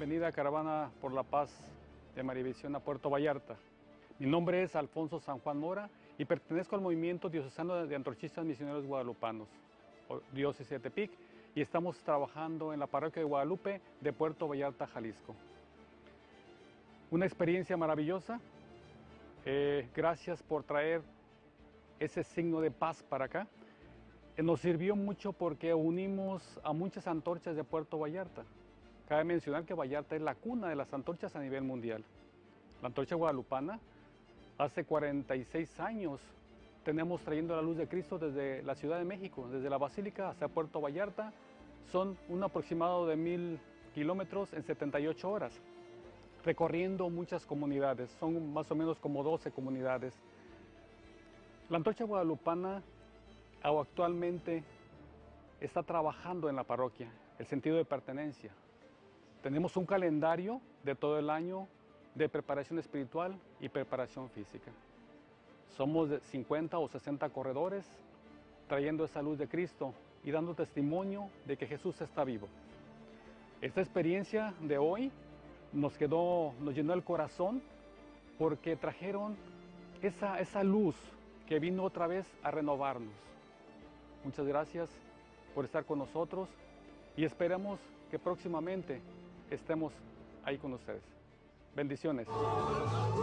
bienvenida a Caravana por la Paz de Marivisión a Puerto Vallarta. Mi nombre es Alfonso San Juan Mora y pertenezco al movimiento diocesano de antorchistas misioneros guadalupanos, o diócesis de Tepic, y estamos trabajando en la parroquia de Guadalupe de Puerto Vallarta, Jalisco. Una experiencia maravillosa. Gracias por traer ese signo de paz para acá. Nos sirvió mucho porque unimos a muchas antorchas de Puerto Vallarta. Cabe mencionar que Vallarta es la cuna de las antorchas a nivel mundial. La antorcha guadalupana, hace 46 años tenemos trayendo la luz de Cristo desde la Ciudad de México, desde la Basílica hasta Puerto Vallarta. Son un aproximado de 1000 kilómetros en 78 horas, recorriendo muchas comunidades, son más o menos como 12 comunidades. La antorcha guadalupana actualmente está trabajando en la parroquia, el sentido de pertenencia. Tenemos un calendario de todo el año de preparación espiritual y preparación física. Somos de 50 o 60 corredores trayendo esa luz de Cristo y dando testimonio de que Jesús está vivo. Esta experiencia de hoy nos llenó el corazón porque trajeron esa luz que vino otra vez a renovarnos. Muchas gracias por estar con nosotros y esperamos que próximamente estemos ahí con ustedes. Bendiciones.